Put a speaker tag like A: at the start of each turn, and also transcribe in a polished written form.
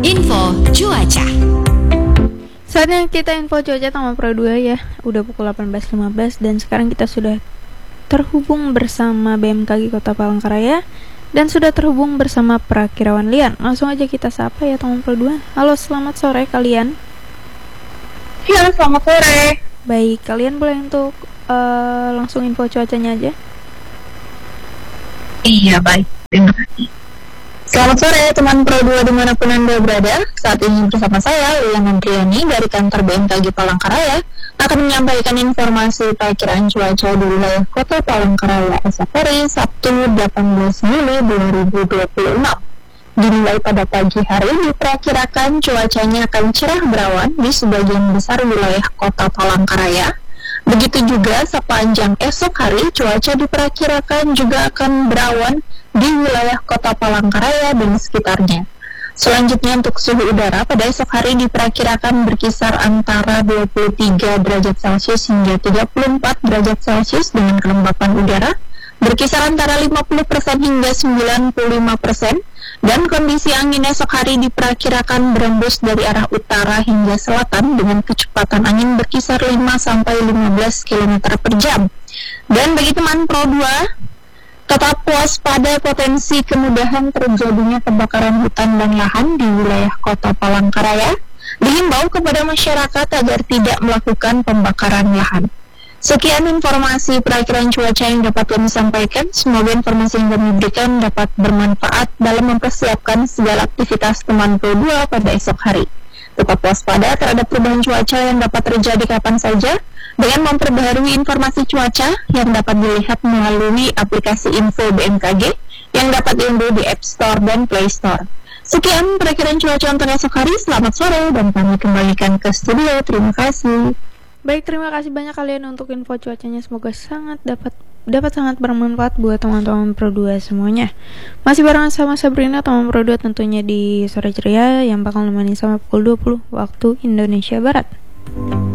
A: Info cuaca.
B: Saatnya kita info cuaca tanggal Pro 2 ya. Udah pukul 18.15 dan sekarang kita sudah terhubung bersama BMKG Kota Palangkaraya dan sudah terhubung bersama Prakirawan Lian. Langsung aja kita sapa ya tanggal Pro 2. Halo, selamat sore kalian.
C: Iya, selamat sore.
B: Baik, kalian boleh untuk langsung info cuacanya aja.
C: Iya, baik. Terima kasih. Selamat sore teman Pro 2 dimanapun Anda berada. Saat ini bersama saya, Lian Andriani dari kantor BMKG Palangkaraya akan menyampaikan informasi perakiraan cuaca di wilayah Kota Palangkaraya esok hari Sabtu 18 Juli 2026. Dimulai pada pagi hari diperkirakan cuacanya akan cerah berawan di sebagian besar wilayah Kota Palangkaraya. Begitu juga sepanjang esok hari cuaca diperkirakan juga akan berawan di wilayah Kota Palangkaraya dan sekitarnya. Selanjutnya untuk suhu udara pada esok hari diperkirakan berkisar antara 23 derajat Celcius hingga 34 derajat Celcius dengan kelembapan udara berkisar antara 50% hingga 95%, dan kondisi angin esok hari diperkirakan berembus dari arah utara hingga selatan dengan kecepatan angin berkisar 5-15 km per jam. Dan bagi teman Pro 2, tetap waspada potensi kemudahan terjadinya kebakaran hutan dan lahan di wilayah Kota Palangkaraya. Dihimbau kepada masyarakat agar tidak melakukan pembakaran lahan. Sekian informasi perakiraan cuaca yang dapat kami sampaikan. Semoga informasi yang kami berikan dapat bermanfaat dalam mempersiapkan segala aktivitas teman Pro 2 pada esok hari. Tetap waspada terhadap perubahan cuaca yang dapat terjadi kapan saja dengan memperbaharui informasi cuaca yang dapat dilihat melalui aplikasi Info BMKG yang dapat diunduh di App Store dan Play Store. Sekian perakiraan cuaca untuk esok hari. Selamat sore dan kami kembalikan ke studio. Terima kasih.
B: Baik, terima kasih banyak kalian untuk info cuacanya. Semoga dapat sangat bermanfaat buat teman-teman Pro 2 semuanya. Masih barengan sama Sabrina, teman Pro 2 tentunya di sore ceria yang bakal nemenin sampai pukul 20 waktu Indonesia Barat.